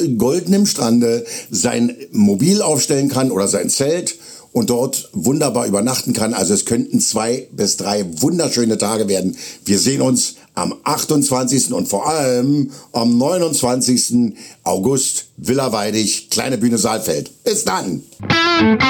goldenem Strande sein Mobil aufstellen kann oder sein Zelt und dort wunderbar übernachten kann. Also es könnten 2 bis 3 wunderschöne Tage werden. Wir sehen uns am 28. und vor allem am 29. August, Villa Weidig, Kleine Bühne Saalfeld. Bis dann!